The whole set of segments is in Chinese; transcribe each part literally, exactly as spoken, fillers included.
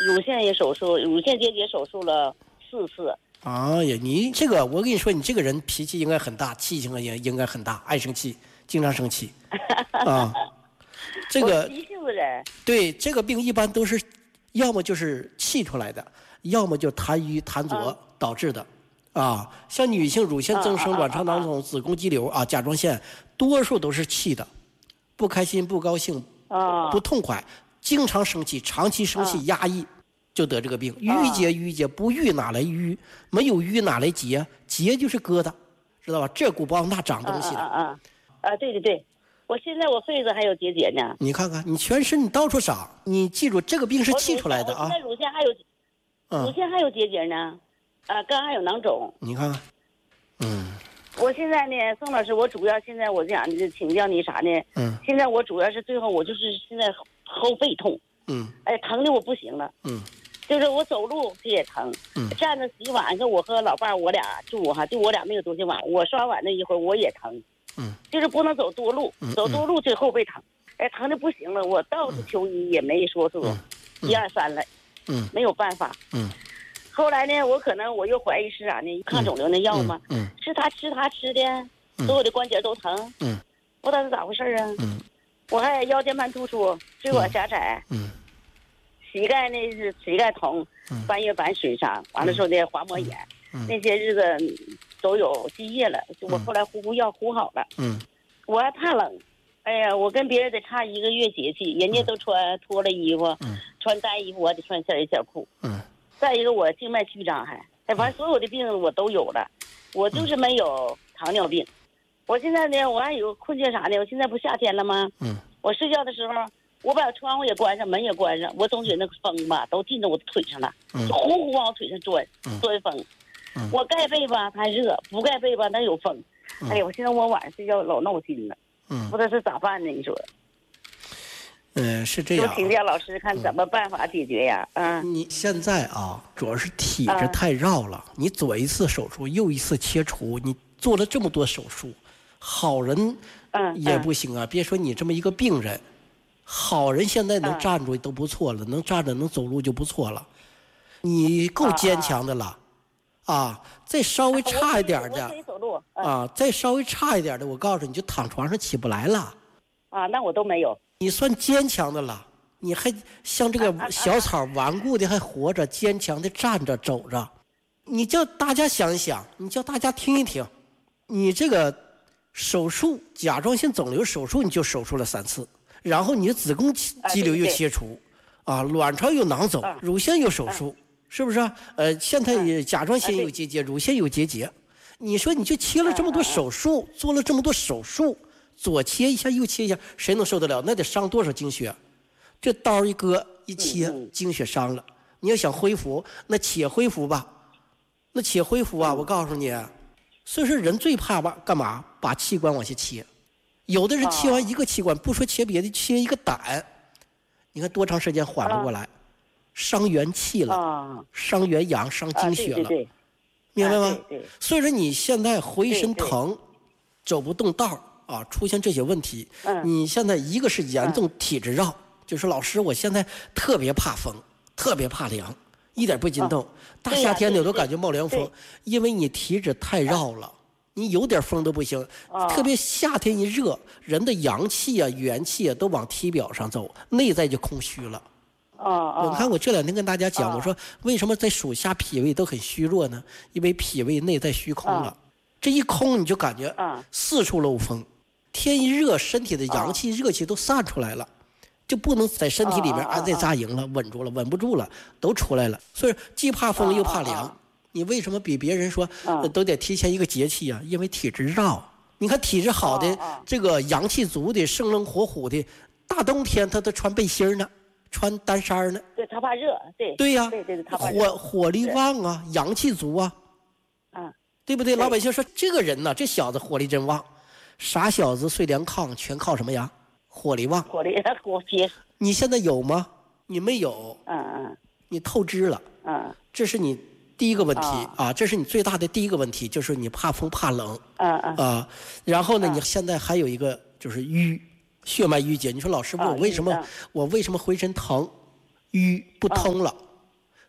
乳腺也手术，乳腺结节手术了四次。 哎呀，你这个，我跟你说，你这个人脾气应该很大，气性也应该很大，爱生气，经常生气，啊，这个急性子人。 对，这个病一般都是，要么就是气出来的，要么就痰瘀痰浊导致的，啊，像女性乳腺增生、卵巢囊肿、子宫肌瘤啊、甲状腺，多数都是气的，不开心、不高兴、不痛快，经常生气，长期生气、压抑。就得这个病，郁结郁结，不郁哪来瘀？没有瘀哪来结？结就是疙瘩，知道吧？这鼓包那长东西的。 啊啊啊！啊，对对对，我现在我肺子还有结节呢。 你看看，你全身你到处长，你记住这个病是气出来的啊。 现在乳腺还有，乳腺还有结节呢，啊，肝还有囊肿。 你看看，嗯。 我现在呢，宋老师，我主要现在我想就请教你啥呢？ 嗯。 现在我主要是最后我就是现在后背痛。 嗯。 哎，疼的我不行了。 嗯。 就是我走路它也疼， 嗯， 站着洗碗，跟我和老伴儿我俩住哈，就我俩没有东西碗，我刷碗那一会儿我也疼， 嗯， 就是不能走多路， 嗯、 走多路这后背疼，哎，疼的不行了，我到处求医也没说是一二三了， 嗯， 没有办法， 嗯， 后来呢，我可能我又怀疑是啥呢？抗肿瘤那药嘛， 嗯， 是他吃他吃的，所有的关节都疼， 嗯， 不知道是咋回事啊， 嗯， 我还腰间盘突出，椎管狭窄， 嗯。 膝盖那是膝盖疼，半月板损伤，完了之后呢滑膜炎， 嗯、 那些日子都有积液了。我后来呼呼药呼好了。 嗯， 我还怕冷，哎呀，我跟别人得差一个月节气，人家都穿脱了衣服， 嗯、 穿单衣服，我得穿线衣线裤。 嗯， 再一个我静脉曲张还，哎，反正所有的病我都有了，我就是没有糖尿病。我现在呢，我还有困觉啥呢？我现在不夏天了吗？ 嗯， 我睡觉的时候。我把窗户也关上，门也关上，我总觉得那个风吧都进到我的腿上了， 嗯、 就呼呼往我腿上钻，钻风。 嗯、 我盖被吧它热，不盖被吧它有风。 嗯、 哎呀，我现在我晚上睡觉老闹心了， 嗯、 不知道是咋办呢？你说？ 嗯，是这样。 就请教老师看怎么办法解决呀？啊， 你现在啊，主要是体质太绕了，你左一次手术，右一次切除，你做了这么多手术，好人也不行啊，别说你这么一个病人。好人现在能站住都不错了，能站着能走路就不错了，你够坚强的了，啊，再稍微差一点的，啊，再稍微差一点的，我告诉你就躺床上起不来了， 啊，那我都没有， 你算坚强的了，你还像这个小草顽固的还活着，坚强的站着走着，你叫大家想一想，你叫大家听一听，你这个手术甲状腺肿瘤手术你就手术了三次。然后你的子宫肌瘤又切除，啊，卵巢有囊肿，乳腺有手术，是不是？呃，现在甲状腺有结节，乳腺有结节，你说你就切了这么多手术，做了这么多手术，左切一下右切一下，谁能受得了？那得伤多少经血？这刀一割一切，经血伤了。你要想恢复，那且恢复吧，那且恢复啊！我告诉你，所以说人最怕吧，干嘛？把器官往下切。有的人切完一个器官，不说切别的，切一个胆，你看多长时间缓不过来，伤元气了，伤元阳，伤精血了，明白吗？所以说你现在浑身疼，走不动道啊，出现这些问题，你现在一个是严重体质绕，就说老师，我现在特别怕风，特别怕凉，一点不筋动，大夏天的我都感觉冒凉风，因为你体质太绕了。你有点风都不行，特别夏天一热，人的阳气啊、元气啊都往体表上走，内在就空虚了。我看我这两天跟大家讲，我说为什么在属下脾胃都很虚弱呢？因为脾胃内在虚空了，这一空你就感觉四处漏风，天一热，身体的阳气、热气都散出来了，就不能在身体里面安在扎营了，稳住了，稳不住了，都出来了。所以既怕风又怕凉。你为什么比别人说都得提前一个节气啊？因为体质绕。你看体质好的，这个阳气足的、生龙活虎的，大冬天他都穿背心呢，穿单衫呢。 对他怕热，对。 对呀， 对对对，他怕火火力旺啊，阳气足啊， 啊， 对不对？老百姓说这个人呢，这小子火力真旺，傻小子睡凉炕全靠什么呀？火力旺。 火力火结实。 你现在有吗？你没有。 嗯嗯。 你透支了。 嗯。 这是你。第一个问题啊，这是你最大的第一个问题，就是你怕风怕冷， 嗯嗯啊，然后呢，你现在还有一个就是瘀，血脉瘀结。你说老师傅，我为什么我为什么浑身疼，瘀不通了？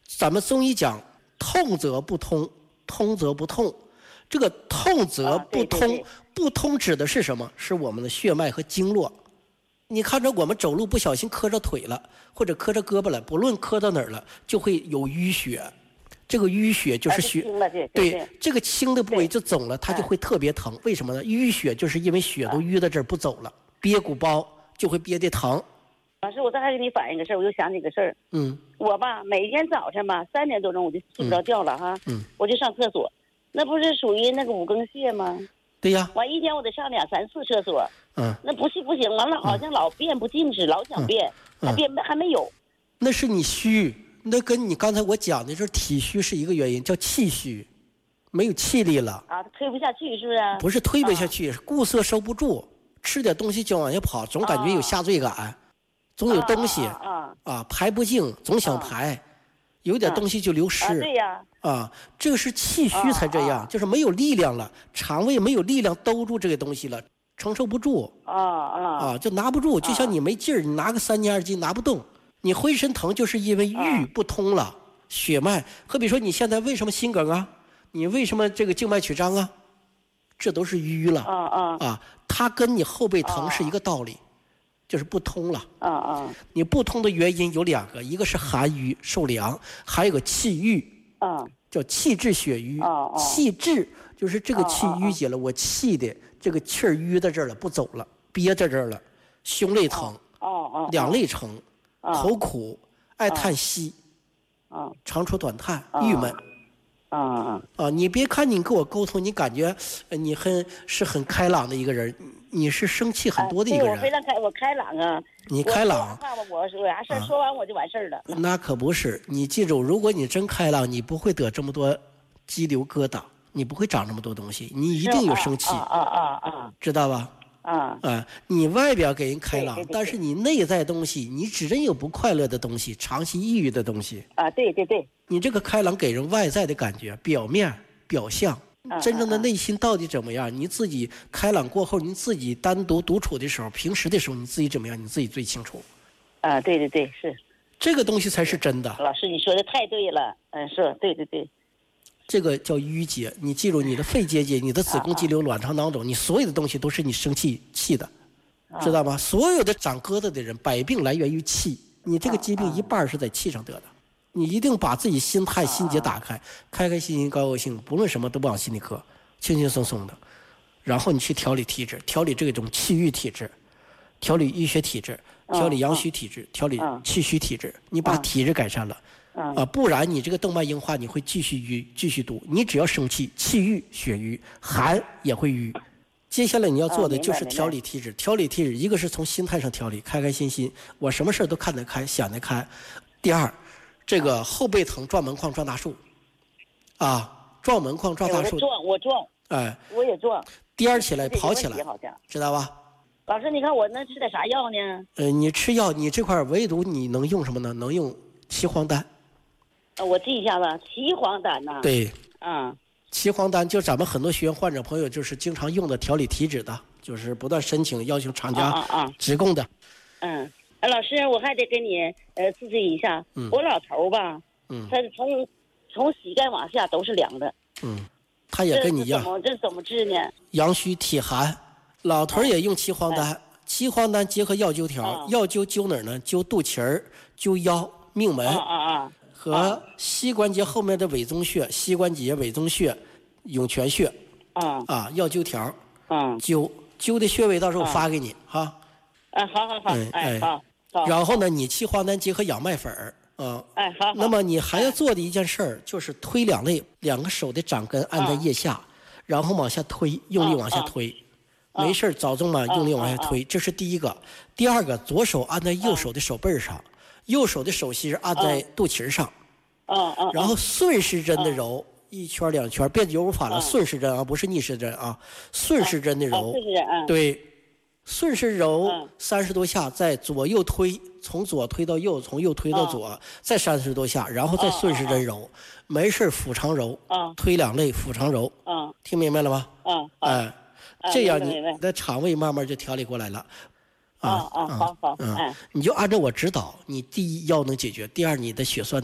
咱们中医讲，痛则不通，通则不痛。这个痛则不通，啊、对对对不通指的是什么？是我们的血脉和经络。你看着我们走路不小心磕着腿了，或者磕着胳膊了，不论磕到哪儿了，就会有淤血。这个淤血就是血， 啊、对, 对, 对这个青的部位就肿了，它就会特别疼。为什么呢？淤血就是因为血都淤到这儿不走了，憋鼓包就会憋得疼。 老师，我再还给你反映个事儿，我又想起个事儿。 嗯， 我吧，每天早晨吧，三点多钟我就睡不着觉了哈， 嗯， 我就上厕所，那不是属于那个五更泻吗？ 对呀。 完一天我得上两三次厕所， 嗯， 那不是不行，完了好像老便不净似，老想便， 嗯、 还便还没有。 那是你虚，那跟你刚才我讲的就是体虚是一个原因，叫气虚，没有气力了。 啊，推不下去是不是？ 不是推不下去，是固涩收不住，吃点东西就往下跑，总感觉有下坠感。啊总有东西啊, 啊, 啊排不净，总想排，啊、有点东西就流失。 啊对呀。 啊，这个是气虚才这样，啊、就是没有力量了，肠胃没有力量兜住这个东西了，承受不住。 啊啊啊，就拿不住，就像你没劲儿，你拿个三斤二斤拿不动，你浑身疼，就是因为郁不通了，啊、血脉。可比说你现在为什么心梗啊？你为什么这个静脉曲张啊？这都是瘀了。 啊啊啊，它跟你后背疼是一个道理。啊就是不通了。 啊啊！ 你不通的原因有两个，一个是寒瘀受凉，还有个气郁。 啊。 叫气滞血瘀。 啊啊。 气滞就是这个气郁结了，我气的这个气儿淤在这儿了，不走了，憋在这儿了，胸肋疼。 哦哦。 两肋疼，头苦，爱叹息。 啊。 长出短叹，郁闷。 啊啊。 啊！你别看你跟我沟通，你感觉你很是很开朗的一个人。你是生气很多的一个人。 我非常开，我开朗啊。 你开朗。 话吧，我有啥事儿说完我就完事儿了。 那可不是，你记住，如果你真开朗，你不会得这么多肌瘤疙瘩，你不会长这么多东西，你一定有生气。 啊啊啊啊！ 知道吧？ 啊啊！你外表给人开朗， 对对对对但是你内在东西，你只真有不快乐的东西，长期抑郁的东西。 啊，对对对。 你这个开朗给人外在的感觉，表面表象。真正的内心到底怎么样？你自己开朗过后，你自己单独独处的时候，平时的时候，你自己怎么样？你自己最清楚。 啊，对对对，是。 这个东西才是真的。 老师，你说的太对了。嗯，是对对对。 这个叫淤结，你记住，你的肺结节、你的子宫肌瘤、卵巢囊肿，你所有的东西都是你生气气的，知道吗？所有的长疙瘩的人，百病来源于气。你这个疾病一半是在气上得的。你一定把自己心态、心结打开，开开心心、高高兴，不论什么都不往心里搁，轻轻松松的。然后你去调理体质，调理这种气郁体质，调理淤血体质，调理阳虚体质，调理气虚体质。你把体质改善了，啊，不然你这个动脉硬化你会继续淤、继续堵。你只要生气，气郁、血瘀，寒也会瘀。接下来你要做的就是调理体质，调理体质，一个是从心态上调理，开开心心，我什么事都看得开、想得开。第二。这个后背疼，撞门框撞大树，啊，撞门框撞大树。 我撞，我撞。 哎。 我也撞。 颠起来，跑起来，知道吧？ 老师，你看我能吃点啥药呢？ 呃，你吃药，你这块唯独你能用什么呢？能用岐黄丹。 啊，我记一下子，岐黄丹呐。 对。 嗯。 岐黄丹就咱们很多学员患者朋友就是经常用的调理体质的，就是不断申请要求厂家直供的。 啊啊啊嗯。老师，我还得跟你呃咨询一下， 嗯、 我老头吧， 嗯， 他从从膝盖往下都是凉的， 嗯，他也跟你一样， 这怎么这怎么治呢？ 阳虚体寒，老头也用岐黄丹，哎、岐黄丹结合药灸条，啊、药灸灸哪儿呢？灸肚脐儿、灸腰、命门， 啊啊啊， 和膝关节后面的委宗穴、膝关节委宗穴、涌泉穴， 啊啊，药灸条， 啊， 灸灸的穴位到时候我发给你哈。 啊，好好好，哎好。 然后呢，你岐黄丹结合养脉粉儿，啊， 哎好。 那么你还要做的一件事儿就是推两肋，两个手的掌根按在腋下，然后往下推，用力往下推，没事儿早中嘛，用力往下推，这是第一个。第二个，左手按在右手的手背上，右手的手心按在肚脐上，然后顺时针的揉，一圈两圈，别揉法了，顺时针啊，不是逆时针啊，顺时针的揉，对。顺时揉三十多下，再左右推，从左推到右，从右推到左，再三十多下，然后再顺时针揉，没事腹常揉，推两肋，腹常揉，听明白了吗？哎，这样你的肠胃慢慢就调理过来了。 啊啊，好好， 嗯，你就按照我指导，你第一药能解决，第二你的血栓